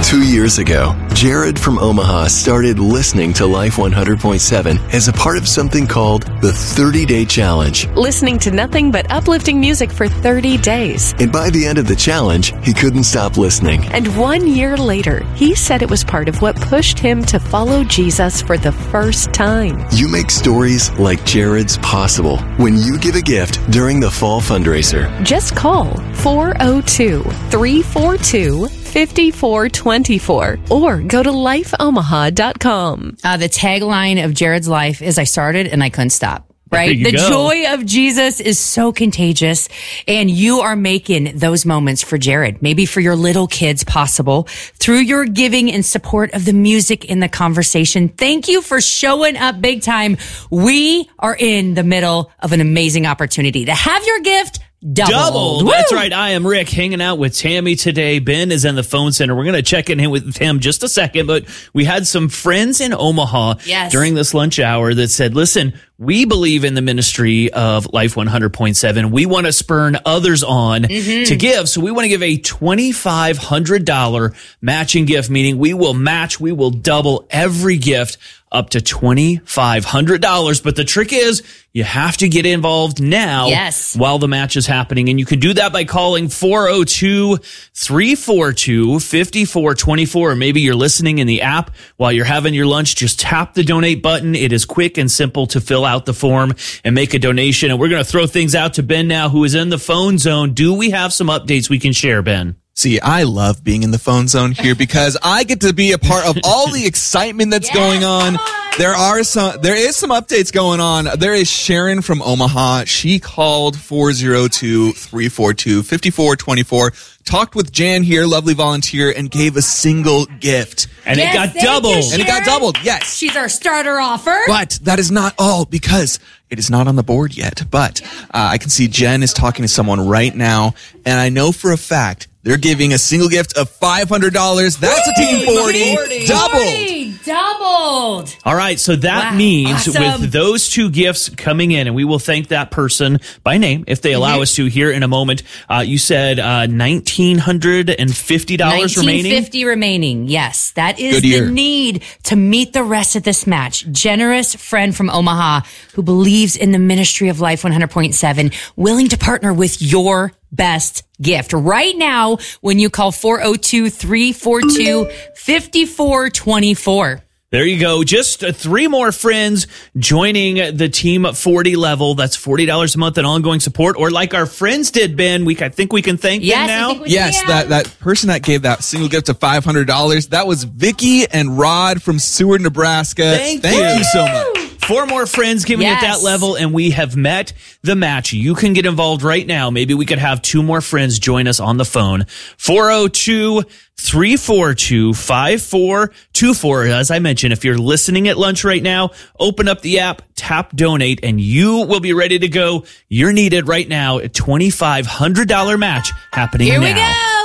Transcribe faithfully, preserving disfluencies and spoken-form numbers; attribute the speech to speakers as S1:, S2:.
S1: Two years ago, Jared from Omaha started listening to Life one hundred point seven as a part of something called the thirty-day challenge.
S2: Listening to nothing but uplifting music for thirty days.
S1: And by the end of the challenge, he couldn't stop listening.
S2: And one year later, he said it was part of what pushed him to follow Jesus for the first time.
S1: You make stories like Jared's possible when you give a gift during the fall fundraiser.
S2: Just call four oh two, three four two, five four two four or go to life omaha dot com.
S3: Uh, the tagline of Jared's life is I started and I couldn't stop. Right? The
S4: go.
S3: joy of Jesus is so contagious, and you are making those moments for Jared, maybe for your little kids possible, through your giving and support of the music in the conversation. Thank you for showing up big time. We are in the middle of an amazing opportunity to have your gift doubled.
S4: Doubled.
S3: Woo!
S4: That's right. I am Rick, hanging out with Tammy today. Ben is in the phone center. We're going to check in with him just a second, but we had some friends in Omaha
S3: Yes.
S4: during this lunch hour that said, listen, we believe in the ministry of Life one hundred point seven. We want to spurn others on
S3: Mm-hmm.
S4: to give. So we want to give a twenty-five hundred dollars matching gift, meaning we will match, we will double every gift up to twenty-five hundred dollars. But the trick is you have to get involved now
S3: Yes.
S4: while the match is happening. And you can do that by calling four oh two, three four two, five four two four. Or maybe you're listening in the app while you're having your lunch. Just tap the donate button. It is quick and simple to fill out the form and make a donation. And we're going to throw things out to Ben now, who is in the phone zone. Do we have some updates we can share, Ben?
S5: See, I love being in the phone zone here because I get to be a part of all the excitement that's
S3: Yes,
S5: going on.
S3: come on.
S5: There are some, there is some updates going on. There is Sharon from Omaha. She called four oh two, three four two, five four two four, talked with Jan here, lovely volunteer, and gave a single gift.
S4: And
S3: Yes,
S4: it got
S3: thank you,
S4: doubled.
S5: And it got
S3: Sharon.
S5: doubled, yes.
S3: She's our starter offer.
S5: But that is not all because it is not on the board yet. But uh, I can see Jen is talking to someone right now, and I know for a fact they're giving a single gift of five hundred dollars. That's a team forty. Doubled.
S3: forty, doubled.
S4: All right, so that
S3: Wow,
S4: means
S3: awesome.
S4: with those two gifts coming in, and we will thank that person by name if they allow
S3: Mm-hmm.
S4: us to here in a moment. Uh, you said uh, one thousand nine hundred fifty dollars remaining.
S3: nineteen fifty remaining. Yes, that is
S5: Good
S3: the
S5: year.
S3: need to meet the rest of this match. Generous friend from Omaha who believes in the ministry of Life one hundred point seven, willing to partner with your best gift right now when you call four oh two, three four two, five four two four.
S4: There you go. Just uh, three more friends joining the team at forty level. That's forty dollars a month in ongoing support. Or like our friends did, Ben, we I think we can thank
S3: Yes,
S4: them
S3: I
S4: now.
S3: think we
S5: Yes,
S3: can.
S5: that, that person that gave that single gift of five hundred dollars, that was Vicky and Rod from Seward, Nebraska.
S4: Thank
S5: Thank
S4: you.
S5: you so much.
S4: Four more friends giving
S3: Yes.
S4: at that level, and we have met the match. You can get involved right now. Maybe we could have two more friends join us on the phone. four oh two, three four two, five four two four. As I mentioned, if you're listening at lunch right now, open up the app, tap donate, and you will be ready to go. You're needed right now. A twenty-five hundred dollars match happening
S3: Here
S4: now.
S3: we go.